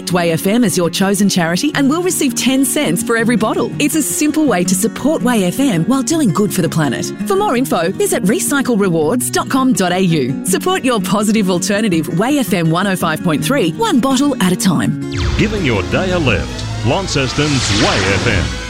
Select Way FM as your chosen charity and we'll receive 10 cents for every bottle. It's a simple way to support Way FM while doing good for the planet. For more info, visit recyclerewards.com.au. Support your positive alternative, Way FM 105.3, one bottle at a time. Giving your day a lift. Launceston's Way FM.